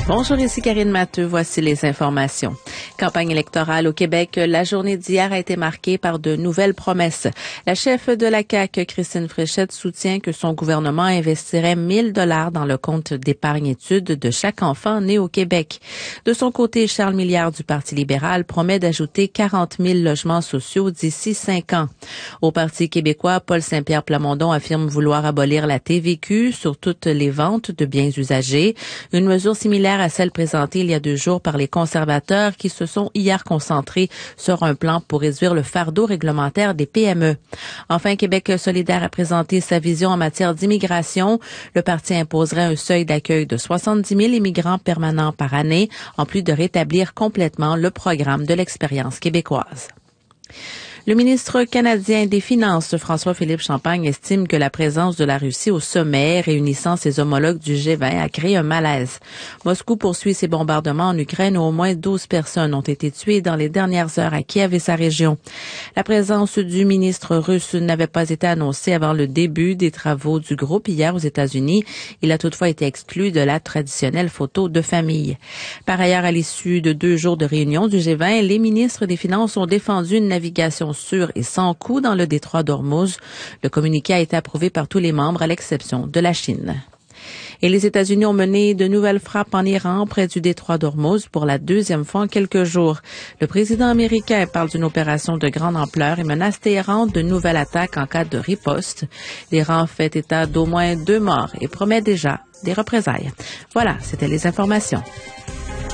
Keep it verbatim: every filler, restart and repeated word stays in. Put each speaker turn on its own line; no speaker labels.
Bonjour, ici Karine Matteux. Voici les informations. Campagne électorale au Québec. La journée d'hier a été marquée par de nouvelles promesses. La chef de la C A Q, Christine Fréchette, soutient que son gouvernement investirait mille dollars dans le compte d'épargne-études de chaque enfant né au Québec. De son côté, Charles Milliard du Parti libéral promet d'ajouter quarante mille logements sociaux d'ici cinq ans. Au Parti québécois, Paul Saint-Pierre Plamondon affirme vouloir abolir la T V Q sur toutes les ventes de biens usagés. Une mesure similaire à celle présentée il y a deux jours par les conservateurs qui se sont hier concentrés sur un plan pour réduire le fardeau réglementaire des P M E. Enfin, Québec solidaire a présenté sa vision en matière d'immigration. Le parti imposerait un seuil d'accueil de soixante-dix mille immigrants permanents par année, en plus de rétablir complètement le programme de l'expérience québécoise. Le ministre canadien des Finances, François-Philippe Champagne, estime que la présence de la Russie au sommet réunissant ses homologues du G vingt a créé un malaise. Moscou poursuit ses bombardements en Ukraine où au moins douze personnes ont été tuées dans les dernières heures à Kiev et sa région. La présence du ministre russe n'avait pas été annoncée avant le début des travaux du groupe hier aux États-Unis. Il a toutefois été exclu de la traditionnelle photo de famille. Par ailleurs, à l'issue de deux jours de réunion du G vingt, les ministres des Finances ont défendu une navigation sûre et sans coût dans le détroit d'Ormuz. Le communiqué a été approuvé par tous les membres à l'exception de la Chine. Et les États-Unis ont mené de nouvelles frappes en Iran près du détroit d'Ormuz pour la deuxième fois en quelques jours. Le président américain parle d'une opération de grande ampleur et menace Téhéran de nouvelles attaques en cas de riposte. L'Iran fait état d'au moins deux morts et promet déjà des représailles. Voilà, c'était les informations.